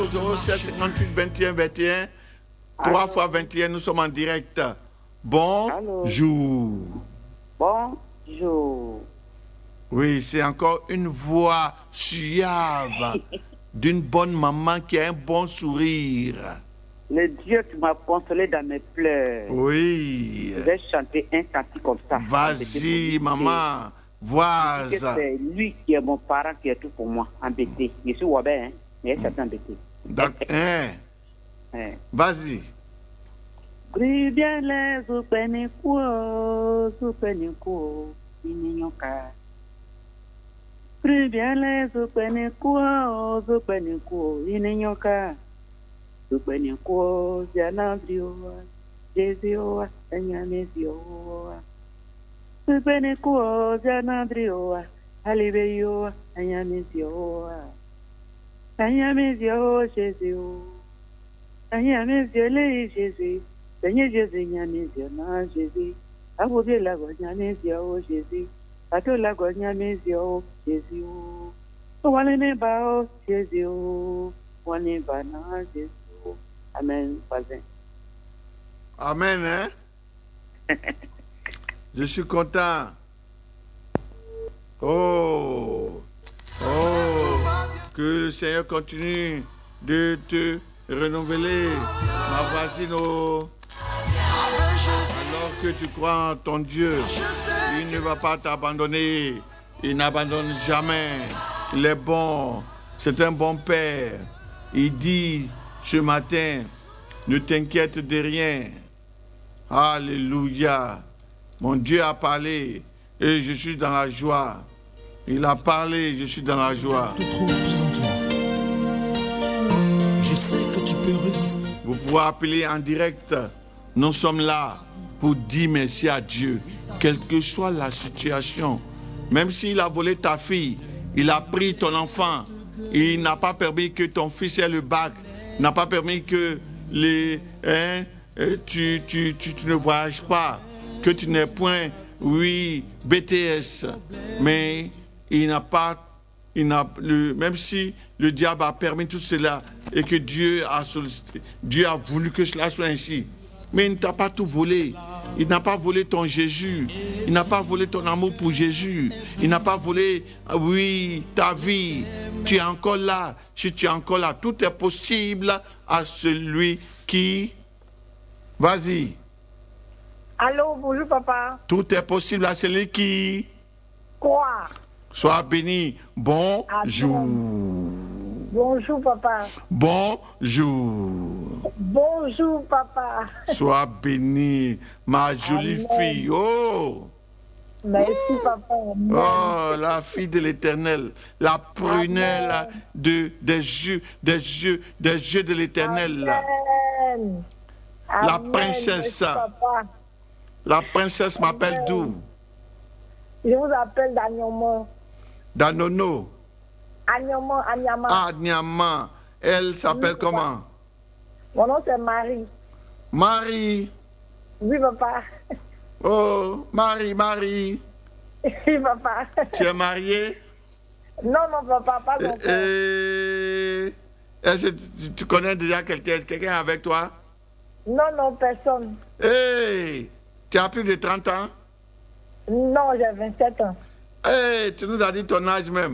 07 58 21 21. 3 fois 21, nous sommes en direct. Bonjour. Bonjour. Oui, c'est encore une voix suave d'une bonne maman qui a un bon sourire. Le Dieu qui m'a consolé dans mes pleurs. Oui. Je vais chanter un cantique comme ça. Vas-y, maman. Vois. C'est lui qui est mon parent, qui est tout pour moi. Embêté. Je suis Wabé, hein, mais je suis embêté. D'accord. Vas-y. Brille bien les oupeniko, ininyoka. Brille bien les oupeniko, ininyoka. Oupeniko, janabrio, Jésus, Enyamezio. Oupeniko, janabrio, Alibeo, Enyamezio. Enyamezio, Jésus. Enyamezio, Jésus. Seigneur Jésus, Nyamezio, na Jésus. Aboubie la Nyamezio, Jésus. Ato la Nyamezio, Jésus. Walene bao, Jésus. Walene na Jésus. Amen, voisin. Amen, hein? Je suis content. Oh, que le Seigneur continue de te renouveler, ma voisine. Alors que tu crois en ton Dieu, il ne va pas t'abandonner. Il n'abandonne jamais. Il est bon. C'est un bon Père. Il dit ce matin, ne t'inquiète de rien. Alléluia. Mon Dieu a parlé et je suis dans la joie. Il a parlé, je suis dans la joie. Je sais que tu peux résister. Vous pouvez appeler en direct. Nous sommes là pour dire merci à Dieu. Quelle que soit la situation. Même s'il a volé ta fille, il a pris ton enfant. Il n'a pas permis que ton fils ait le bac. Il n'a pas permis que tu ne voyages pas. Que tu n'aies point, oui, BTS. Mais il n'a pas... même si le diable a permis tout cela et que Dieu a voulu que cela soit ainsi, mais il ne t'a pas tout volé. Il n'a pas volé ton Jésus. Il n'a pas volé ton amour pour Jésus. Il n'a pas volé, oui, ta vie. Tu es encore là. Si tu es encore là, tout est possible à celui qui... Vas-y. Allô, bonjour papa. Tout est possible à celui qui... Quoi? Sois béni. Bonjour. Bonjour papa. Bonjour. Bonjour papa. Sois béni, ma jolie fille. Oh. Merci papa. Oh, la fille de l'Éternel, la prunelle des yeux de l'Éternel. Amen. La princesse. La princesse m'appelle d'où? Je vous appelle d'Agnoman. Danono. Agnoman, Anyama. Ah, Nyama. Elle s'appelle comment? Mon nom c'est Marie. Marie. Oui papa. Oh, Marie. Oui papa. Tu es mariée? Non, papa, pas encore. Est-ce que tu connais déjà quelqu'un avec toi? Non, personne. Hey, tu as plus de 30 ans? Non, j'ai 27 ans. Hey, tu nous as dit ton âge même.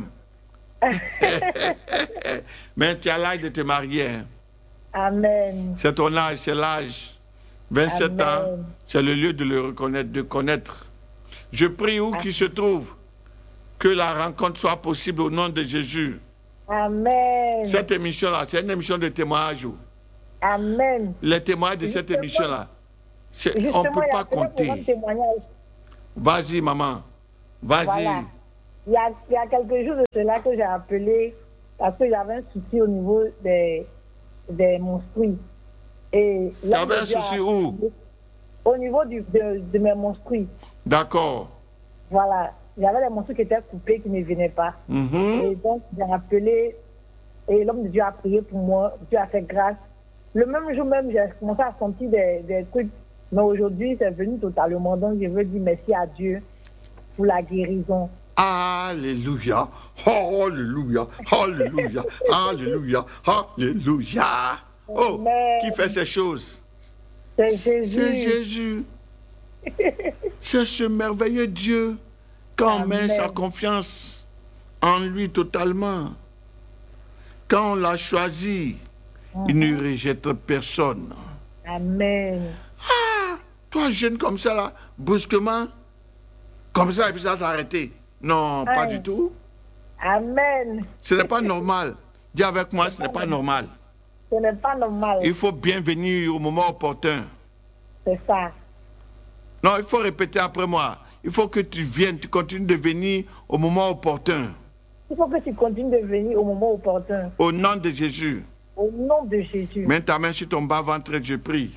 Mais tu as l'âge de te marier. Hein? Amen. C'est ton âge, c'est l'âge. 27 Amen. ans, c'est le lieu de le reconnaître, de connaître. Je prie où qu'il se trouve, que la rencontre soit possible au nom de Jésus. Amen. Cette émission-là, c'est une émission de témoignage. Amen. Les témoignages de cette émission-là, on ne peut pas compter. Vas-y, maman. Vas-y. Voilà. Il y a quelques jours de cela que j'ai appelé parce que j'avais un souci au niveau des menstrues. Et tu avais un souci où? Au niveau de mes menstrues. D'accord. Voilà. J'avais les menstrues qui étaient coupées, qui ne venaient pas. Et donc, j'ai appelé et l'homme de Dieu a prié pour moi. Dieu a fait grâce. Le même jour même, j'ai commencé à sentir des trucs. Mais aujourd'hui, c'est venu totalement. Donc, je veux dire merci à Dieu pour la guérison. Alléluia. Alléluia. Alléluia. Alléluia. Alléluia. Oh, Amen. qui fait ces choses? C'est Jésus. C'est Jésus. C'est ce merveilleux Dieu quand on met Amen. sa confiance en lui totalement. Quand on l'a choisi, il ne rejette personne. Amen. Ah, toi jeune comme ça là, brusquement, comme ça et puis ça t'a arrêté. Non, pas Amen. du tout. Amen. Ce n'est pas normal. Dis avec moi, ce n'est pas normal. Ce n'est pas normal. Il faut bien venir au moment opportun. C'est ça. Non, il faut répéter après moi. Il faut que tu viennes, tu continues de venir au moment opportun. Il faut que tu continues de venir au moment opportun. Au nom de Jésus. Au nom de Jésus. Mets ta main sur ton bas-ventre et je prie.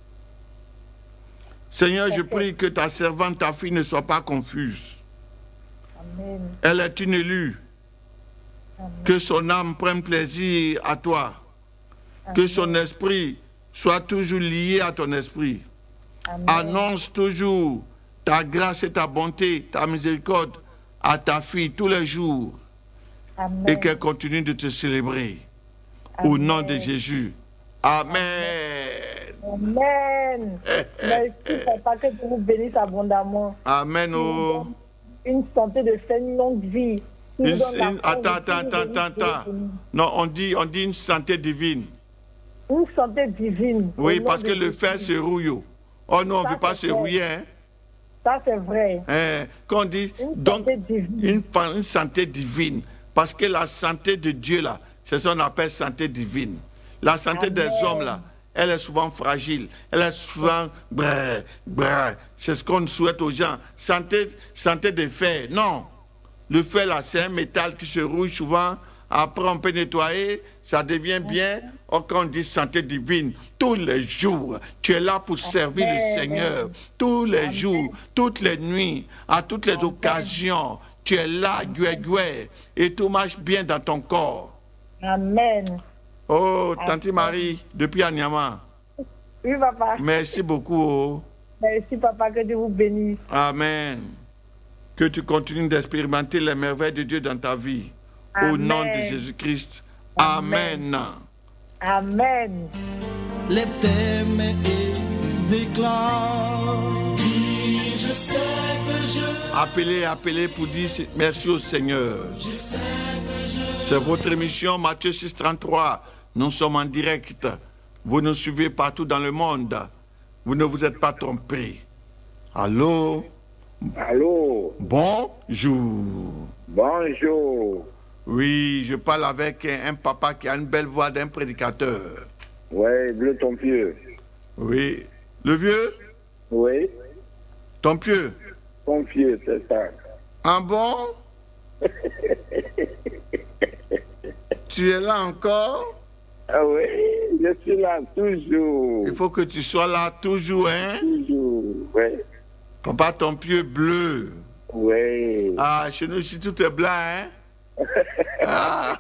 Seigneur, je prie que ta servante, ta fille ne soit pas confuse. Amen. Elle est une élue. Amen. Que son âme prenne plaisir à toi. Que son esprit soit toujours lié à ton esprit. Amen. Annonce toujours ta grâce et ta bonté, ta miséricorde à ta fille tous les jours. Amen. Et qu'elle continue de te célébrer. Au nom de Jésus. Amen. Amen. Merci, papa, que tu nous bénisses abondamment. Amen. Oh. Une santé de fin, une longue vie. Attends. Non, on dit une santé divine. Une santé divine. Oui, parce que le fer se rouille. Oh non, on ne veut pas se rouiller. Hein? Ça, c'est vrai. Quand on dit une santé divine, parce que la santé de Dieu, là, c'est ce qu'on appelle santé divine. La santé Amen. des hommes, là, elle est souvent fragile. Elle est souvent... C'est ce qu'on souhaite aux gens. Santé de fer. Non. Le fer, là, c'est un métal qui se rouille souvent. Après, on peut nettoyer. Ça devient bien. Or, quand on dit santé divine, tous les jours, tu es là pour servir le Seigneur. Tous les jours, toutes les nuits, à toutes les occasions, tu es là, et tout marche bien dans ton corps. Amen. Oh, Tante Marie, depuis Anyama. Oui, papa. Merci beaucoup. Merci, papa, que Dieu vous bénisse. Amen. Que tu continues d'expérimenter les merveilles de Dieu dans ta vie. Amen. Au nom de Jésus-Christ. Amen. Amen. Lève tes mains et déclare. Oui, je sais que je... Appelez pour dire merci au Seigneur. C'est votre émission Matthieu 6, 33. Nous sommes en direct. Vous nous suivez partout dans le monde. Vous ne vous êtes pas trompés. Allô? Allô? Bonjour. Bonjour. Oui, je parle avec un papa qui a une belle voix d'un prédicateur. Oui, Bleu ton pieu. Oui. Le vieux? Oui. Ton pieu? Ton pieu, c'est ça. Ah bon? Tu es là encore? Ah oui, je suis là toujours. Il faut que tu sois là toujours, hein? Toujours, oui. Papa, ton pieu bleu. Oui. Ah, chez nous ici, tout est blanc, hein? Ah.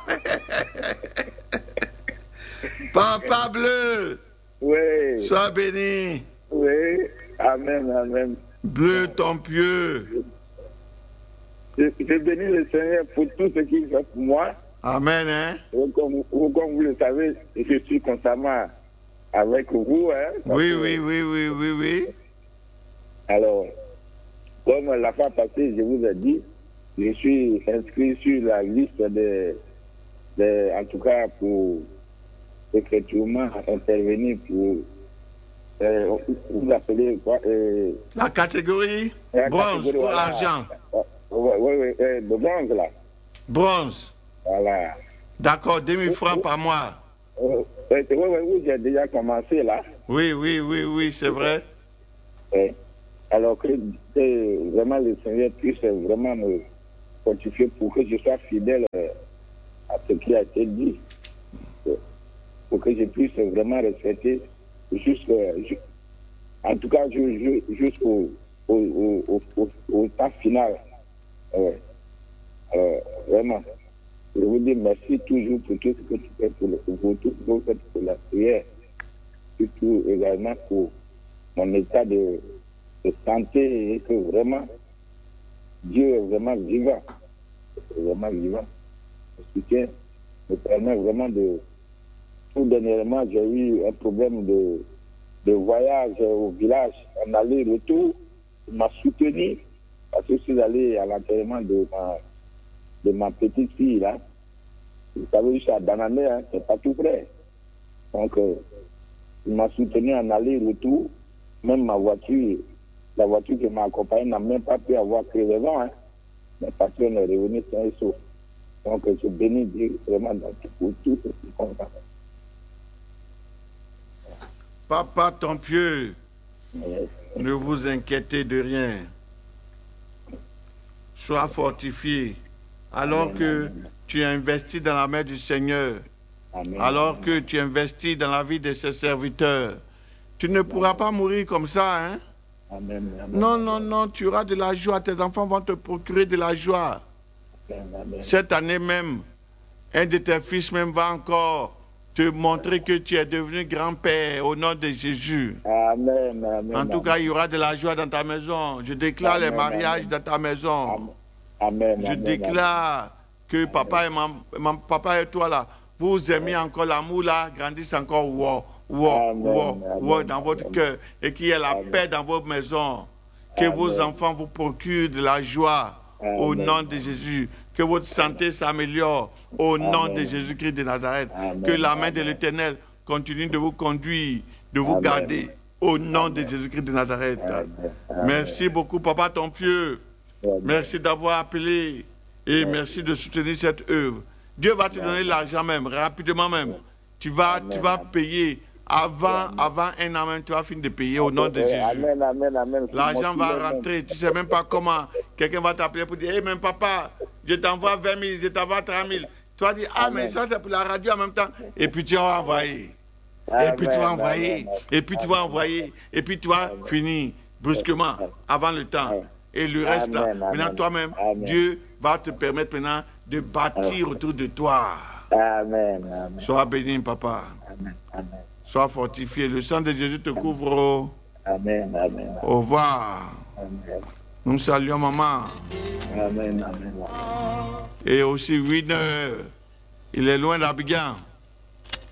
Papa bleu. Oui. Sois béni. Oui. Amen, amen. Bleu ton pieu. Je bénis le Seigneur pour tout ce qu'il fait pour moi. Amen, hein? Comme vous le savez, je suis constamment avec vous, hein? Oui. Alors, comme la fois passée, je vous ai dit, je suis inscrit sur la liste en tout cas pour effectivement intervenir pour vous appelez quoi la catégorie bronze ou voilà. argent. Oui, le bronze là. Bronze. Voilà. D'accord, 2000 francs par mois. Oui, j'ai déjà commencé là. Oui, c'est vrai. Alors que vraiment le Seigneur puisse vraiment me fortifier pour que je sois fidèle à ce qui a été dit. Pour que je puisse vraiment respecter en tout cas jusqu'au temps final. Alors, vraiment, je vous dis merci toujours pour tout ce que tu fais pour tout ce que vous faites pour la prière. Surtout également pour mon état de santé et que vraiment Dieu est vraiment vivant. vraiment vivant. Le soutien me permet vraiment de... Tout dernièrement, j'ai eu un problème de voyage au village, en aller-retour. Il m'a soutenu parce que je suis allé à l'enterrement de ma petite fille, là. Vous savez, je suis à Danamé, hein, c'est pas tout près. Donc, il m'a soutenu en aller-retour. Même ma voiture, la voiture qui m'a accompagné n'a même pas pu avoir créé le vent, hein. Mais parce qu'on est revenu sain et sauf. Donc, je bénis Dieu vraiment dans tout ce qui compte. Papa Tempieux, ne vous inquiétez de rien. Sois fortifié. Alors que tu investis dans la main du Seigneur, alors que tu investis dans la vie de ses serviteurs, tu ne pourras pas mourir comme ça, hein? Non, non, non, tu auras de la joie. Tes enfants vont te procurer de la joie. Cette année même, un de tes fils même va encore te montrer que tu es devenu grand-père au nom de Jésus. Amen, amen. En tout cas, il y aura de la joie dans ta maison. Je déclare les mariages dans ta maison. Amen. Je déclare que papa et toi là, vous aimez encore l'amour là, grandissez encore dans votre cœur et qu'il y ait la paix dans vos maisons. Que vos enfants vous procurent de la joie au nom de Jésus. Que votre santé s'améliore au nom de Jésus-Christ de Nazareth. Que la main de l'Éternel continue de vous conduire, de vous garder au nom de Jésus-Christ de Nazareth. Merci beaucoup, Papa Tempieux. Merci d'avoir appelé et merci de soutenir cette œuvre. Dieu va te donner l'argent même, rapidement même. Tu vas payer. Avant un an même, tu vas finir de payer au nom de Jésus. L'argent va rentrer. Tu ne sais même pas comment. Quelqu'un va t'appeler pour dire, hey, même papa, je t'envoie 20 000, je t'envoie 30 000. Tu vas dire, ah, mais ça, c'est pour la radio en même temps. Et puis tu vas envoyer. Et puis tu vas envoyer. Et puis tu vas envoyer. Et puis tu vas finir brusquement, avant le temps. Et le reste, là, maintenant, toi-même, Dieu va te permettre maintenant de bâtir autour de toi. Amen. Sois béni, papa. Amen. Sois fortifié. Le sang de Jésus te couvre. Amen. Au revoir. Amen. Nous saluons maman. Amen. Et aussi Winner. Il est loin d'Abidjan.